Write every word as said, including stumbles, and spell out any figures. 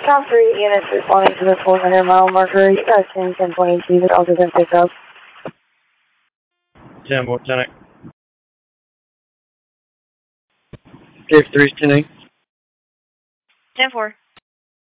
Top three units responding to the four hundred mile marker. You guys can ten twenty-two with altitude pickup. ten, what, ten, Cave three, ten eight. ten four.